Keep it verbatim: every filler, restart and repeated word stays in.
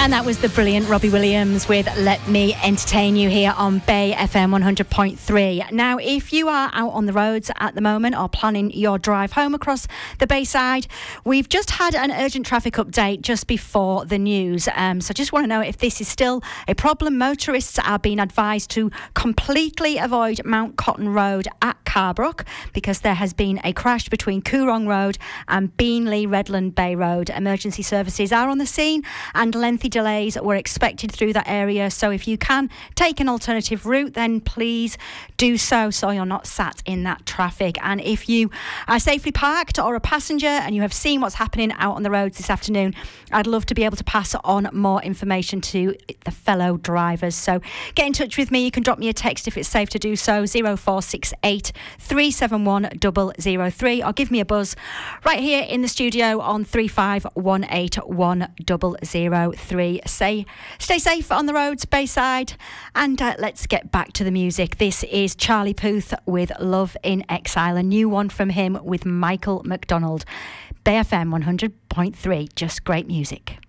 And that was the brilliant Robbie Williams with Let Me Entertain You here on Bay F M one hundred point three. Now, if you are out on the roads at the moment or planning your drive home across the Bayside, we've just had an urgent traffic update just before the news. Um, so I just want to know if this is still a problem. Motorists are being advised to completely avoid Mount Cotton Road at Carbrook because there has been a crash between Coorong Road and Beanley Redland Bay Road. Emergency services are on the scene and lengthy delays were expected through that area, so if you can take an alternative route, then please do so so you're not sat in that traffic. And if you are safely parked or a passenger and you have seen what's happening out on the roads this afternoon, I'd love to be able to pass on more information to the fellow drivers. So get in touch with me. You can drop me a text if it's safe to do so, zero four six eight, three seven one, zero zero three, or give me a buzz right here in the studio on three five one eight one zero zero three. Say, stay safe on the roads, Bayside, and uh, let's get back to the music. This is Charlie Puth with Love in Exile, a new one from him with Michael McDonald. Bay F M one hundred point three, just great music.